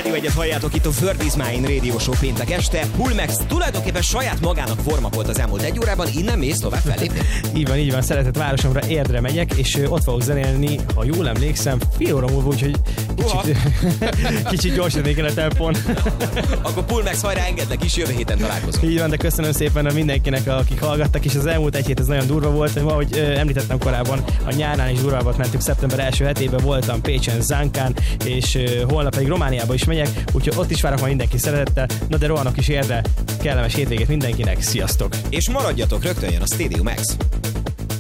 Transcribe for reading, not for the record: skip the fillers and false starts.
Rádió Egyet halljátok itt a Word is Mine Radio Show péntek este. Pulmex tulajdonképpen saját magának forma volt az elmúlt egy órában, innen mész tovább fellépni. Így van, szeretett városomra, Érdre megyek, és ott fogok zenélni, ha jól emlékszem, fél óra múlva, úgyhogy kicsit gyorsítani kell a tempón. Akkor Pulmex, hajrá, engedlek is, jövő héten találkozunk. Így van, de köszönöm szépen mindenkinek, akik hallgattak, és az elmúlt egy hét ez nagyon durva volt, ahogy említettem korábban, a nyárnál is durvábbat mentünk, szeptember első hetében voltam Pécsen, Zánkán, és holnap pedig Romániába is megyek, úgyhogy ott is várok majd mindenki szeretettel, na de rohanok is Érdre, kellemes hétvégét mindenkinek, sziasztok! És maradjatok, rögtön jön a Stadium X.